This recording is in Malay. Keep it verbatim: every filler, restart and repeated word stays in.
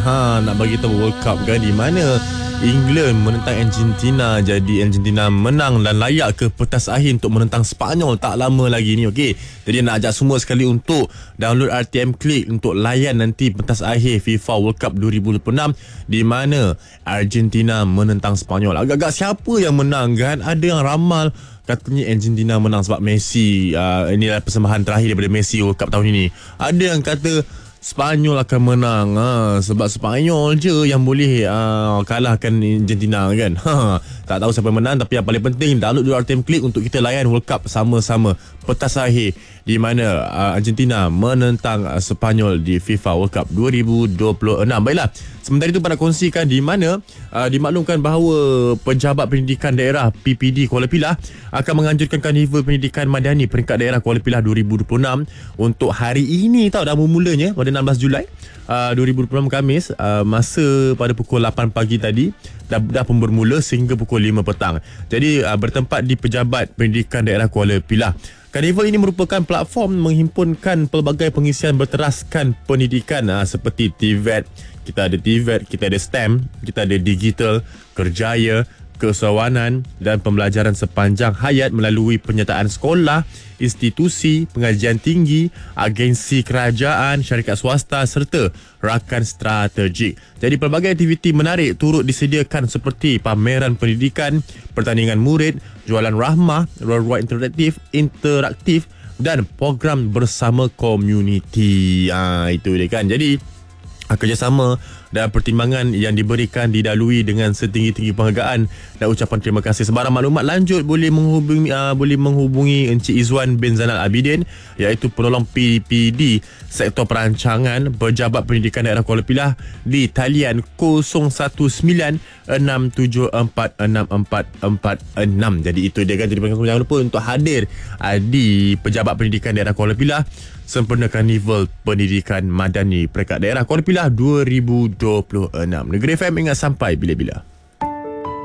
ha, nak bagi tahu World Cup kan, di mana England menentang Argentina. Jadi Argentina menang dan layak ke petas akhir untuk menentang Sepanyol tak lama lagi ni. Okey, jadi nak ajak semua sekali untuk download R T M Click untuk layan nanti petas akhir FIFA World Cup dua ribu dua puluh enam, di mana Argentina menentang Sepanyol. Agak-agak siapa yang menang kan? Ada yang ramal katanya Argentina menang sebab Messi. Uh, inilah persembahan terakhir daripada Messi World Cup tahun ini. Ada yang kata Sepanyol akan menang ha, sebab Sepanyol je yang boleh uh, kalahkan Argentina kan. Ha, tak tahu siapa menang, tapi yang paling penting download dulu R T M Click untuk kita layan World Cup sama-sama petas akhir, di mana uh, Argentina menentang uh, Sepanyol di FIFA World Cup dua ribu dua puluh enam. Baiklah, sementara itu pada kongsikan di mana uh, dimaklumkan bahawa Pejabat Pendidikan Daerah P P D Kuala Pilah akan menganjurkan Karnival Pendidikan Madani peringkat daerah Kuala Pilah dua ribu dua puluh enam untuk hari ini tau, dah bermulanya pada enam belas Julai uh, dua ribu dua puluh enam Khamis, uh, masa pada pukul lapan pagi tadi dah, dah pun bermula sehingga pukul lima petang. Jadi uh, bertempat di Pejabat Pendidikan Daerah Kuala Pilah. Karnival ini merupakan platform menghimpunkan pelbagai pengisian berteraskan pendidikan uh, seperti T V E T, kita ada T V E T, kita ada STEM, kita ada digital, kerjaya, keusahawanan dan pembelajaran sepanjang hayat melalui penyertaan sekolah, institusi, pengajian tinggi, agensi kerajaan, syarikat swasta serta rakan strategik. Jadi pelbagai aktiviti menarik turut disediakan seperti pameran pendidikan, pertandingan murid, jualan rahmah, ruang interaktif, interaktif dan program bersama komuniti. Ah, itu dia kan. Jadi kerjasama dan pertimbangan yang diberikan didahului dengan setinggi-tinggi penghargaan dan ucapan terima kasih. Sebarang maklumat lanjut boleh menghubungi uh, boleh menghubungi Encik Izwan bin Zainal Abidin, iaitu penolong P P D Sektor Perancangan Pejabat Pendidikan Daerah Kuala Pilah di talian kosong satu sembilan enam tujuh empat enam empat empat enam. Jadi itu dia kan. Jadi jangan lupa untuk hadir uh, di Pejabat Pendidikan Daerah Kuala Pilah sempena Karnival Pendidikan Madani peringkat daerah Kuala Pilah dua ribu dua puluh enam. Negeri F M, ingat sampai bila-bila.